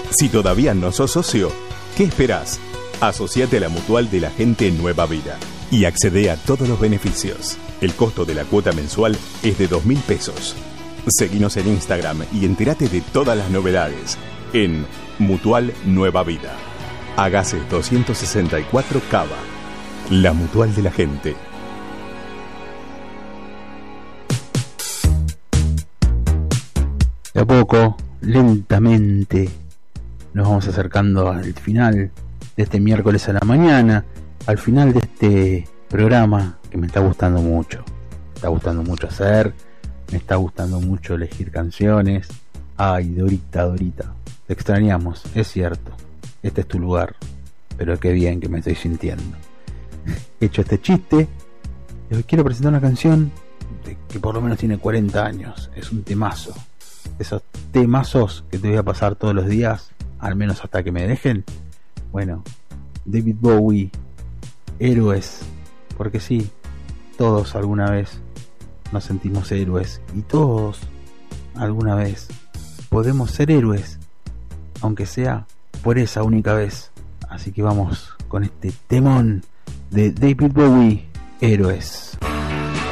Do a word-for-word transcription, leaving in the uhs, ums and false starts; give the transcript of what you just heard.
Si todavía no sos socio, ¿qué esperás? Asociate a la Mutual de la Gente Nueva Vida y accede a todos los beneficios. El costo de la cuota mensual es de dos mil pesos. Seguinos en Instagram y entérate de todas las novedades en Mutual Nueva Vida. Hágase doscientos sesenta y cuatro Cava. La Mutual de la Gente. De a poco, lentamente, nos vamos acercando al final de este miércoles a la mañana, al final de este programa que me está gustando mucho. Me está gustando mucho hacer, me está gustando mucho elegir canciones. Ay, Dorita, Dorita, te extrañamos, es cierto. Este es tu lugar, pero qué bien que me estoy sintiendo. Hecho este chiste, les quiero presentar una canción de, que por lo menos tiene cuarenta años. Es un temazo. Esos temazos que te voy a pasar todos los días, al menos hasta que me dejen. Bueno, David Bowie, Héroes. Porque sí, todos alguna vez nos sentimos héroes. Y todos alguna vez podemos ser héroes, aunque sea por esa única vez. Así que vamos con este temón de David Bowie, Héroes.